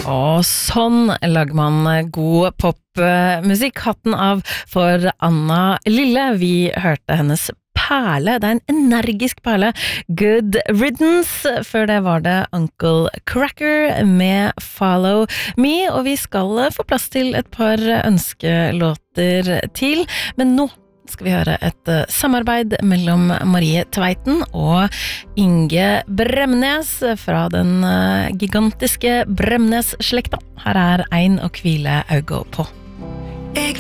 Og sånn lager man god popmusikk. Hatten av for Anna Lille. Vi hørte hennes perle, det en energisk perle. Good Riddance. Før det var det Uncle Cracker med Follow Me, og vi skal få plass til et par ønskelåter til, men nå skal vi høre et samarbeid mellom Marie Tveiten og Inge Bremnes fra den gigantiske Bremnes-slekta. Her Ein å hvile auga på.